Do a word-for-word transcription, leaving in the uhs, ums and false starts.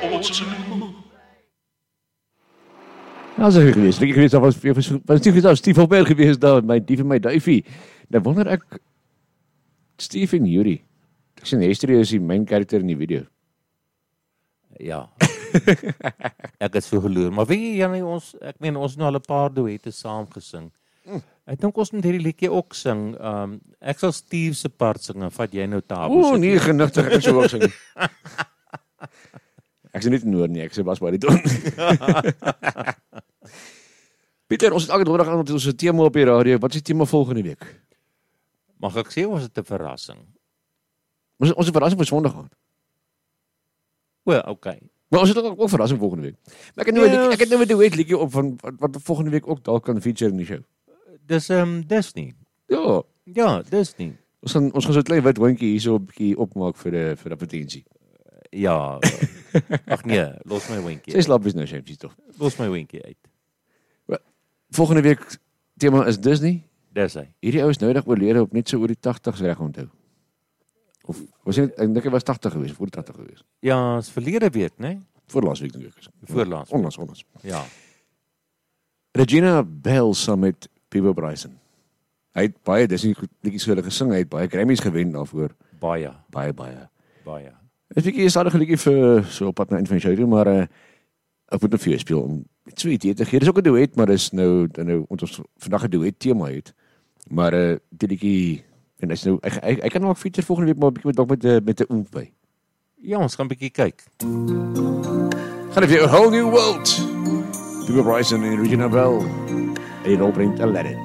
Nou, so geweest. Ek geweest, daar was, was, was nie geweest, Steve Hopper geweest daar, my dief en my duifie. Nou wonder ek, Steve en Yuri, ek sien Hester is die main character in die video. Ja, ek het so geloor, maar weet jy, Jannie, ons, ek meen, ons nou al 'n paar duette saam gesing. Mm. Ek dink ons moet hierdie liedjie ook sing. Um, ek sal Steve se part sing, en vat jy nou Tabo. O, nee, genigtig, ek sou ook sing. Ek sê nie te noor nie, ek sê bas baie doen. Pieter, ons het elke donderdag aan ons tema op die radio. Wat is die tema volgende week? Mag ek sê, ons het 'n verrassing? Ons ons 'n verrassing vir Sondag aan. Wel, okay. Maar ons het ook 'n verrassing volgende week. Maar ek het nou yes. ek het nou 'n duet liedjie op van wat, wat volgende week ook dalk kan feature in die show. Dis ehm um, Disney. Ja, ja, Disney. Ons gaan ons gaan so 'n klein wit hondjie hierso 'n bietjie opmaak vir 'n vir 'n potensie. Ja. Ag nee, los my windjie. Sy slaap is nou shamefie tog. Los my windjie uit. Volgende week tema is Disney. Dis hy. Hierdie ou is noudag oorlede op net so oor die tagtigs reg onthou. Of was dit ek dink hy was tagtig geweest, voor tagtig geweest. Ja, is verlede week, né? Nee? Voorlaas week dink ek. Voorlaas. Onlangs, onlangs. Ja. Regina Bell saam met Peebo Bryson. Hy het baie Disney liedjies vir hulle gesing, hy het baie Grammys gewen daarvoor. Baie, baie baie. Baie. Ek dink jy stadig liedjie vir so op pad na een van die show, maar uh, ek moet nou vir jou speel om iets so idee te gee. Dis ook 'n duet, maar dis nou nou ons vandag 'n duet tema het. Maar uh, die liedjie en is nou ek ek, ek kan nog feature volgende week maar 'n bietjie met dalk met met 'n oom by. Ja, ons gaan 'n bietjie kyk. Gaan ek vir 'n whole new world. Peebo Bryson en Regina Bell. En opbrengt Aladdin.